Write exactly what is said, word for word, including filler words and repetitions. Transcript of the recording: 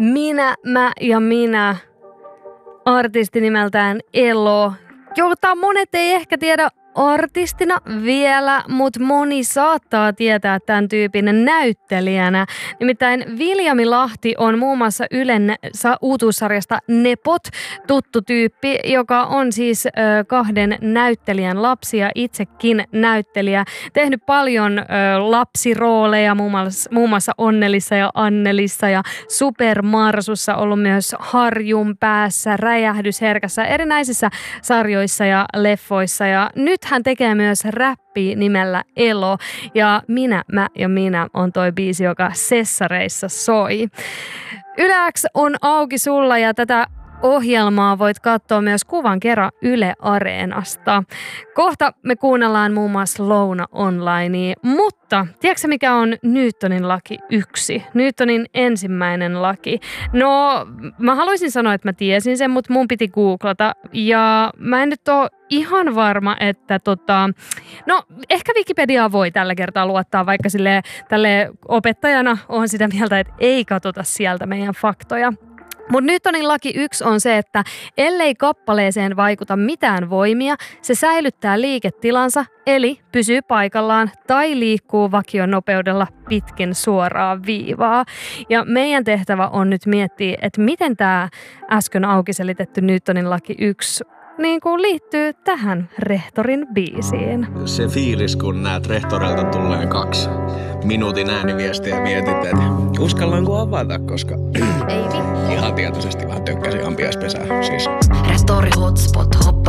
Minä, mä ja minä, artisti nimeltään Elo, jota monet ei ehkä tiedä artistina vielä, mutta moni saattaa tietää tämän tyypin näyttelijänä. Nimittäin Viljami Lahti on muun muassa Ylen uutuussarjasta Nepot tuttu tyyppi, joka on siis ö, kahden näyttelijän lapsi ja itsekin näyttelijä. Tehnyt paljon ö, lapsirooleja muun muassa, muun muassa Onnelissa ja Annelissa ja Supermarsussa, ollut myös Harjun päässä, Räjähdysherkässä, erinäisissä sarjoissa ja leffoissa. Ja nyt hän tekee myös räppiä nimellä Elo ja Minä, mä ja minä on toi biisi, joka sessareissa soi. Yle X on auki sulla ja tätä ohjelmaa voit katsoa myös kuvan kerran Yle Areenasta. Kohta me kuunnellaan muun muassa Louna Onlinea, mutta tiedätkö mikä on Newtonin laki yksi? Newtonin ensimmäinen laki. No, mä haluaisin sanoa, että mä tiesin sen, mutta mun piti googlata ja mä en nyt ole ihan varma, että tota, no ehkä Wikipediaa voi tällä kertaa luottaa, vaikka sille tälle opettajana on sitä mieltä, että ei katsota sieltä meidän faktoja. Mutta Newtonin laki yksi on se, että ellei kappaleeseen vaikuta mitään voimia, se säilyttää liiketilansa, eli pysyy paikallaan tai liikkuu vakion nopeudella pitkin suoraa viivaa. Ja meidän tehtävä on nyt miettiä, että miten tämä äsken auki selitetty Newtonin laki yksi niin kuin liittyy tähän rehtorin biisiin. Se fiilis, kun näet rehtorilta tulleen kaksi minuutin ääniviestiä ja mietit, että uskallanko avata, koska ihan tietoisesti vähän tykkäsin ampiaispesää. Siis. Rehtori hotspot, hoppa